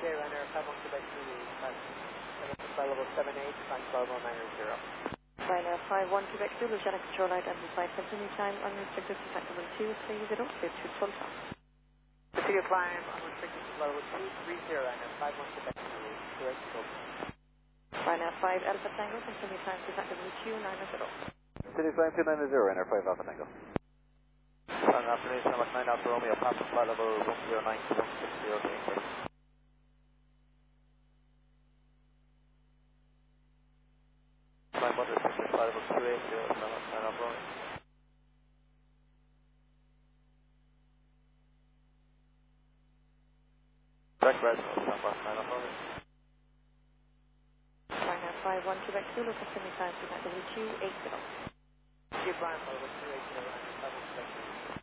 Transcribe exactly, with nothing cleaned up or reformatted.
Runner five one Quebec Zulu, flight level seven eight, climb twelve oh nine zero. Ryanair five one Quebec Zulu, Janet Control Light and flight continue time unrestricted to flight level two three zero, clear to full top. Continue climb unrestricted to flight level two three zero, Runner five one Quebec Zulu, correct full top. Ryanair five Alpha Tango, continue time to flight level two nine zero. Continue climb two nine zero, Ryanair five Alpha Tango. Sun afternoon, number nine Alpha Romeo, pass on flight level one zero nine to one six zero to English. Climb unrestricted flight level two eight zero, Sun nine Alpha Romeo. Direct resident, Sun nine Alpha Romeo. Ryanair five one Quebec Zulu, continue time to flight level two eight zero. Continue climb level two eight zero, Runner five one Quebec Zulu.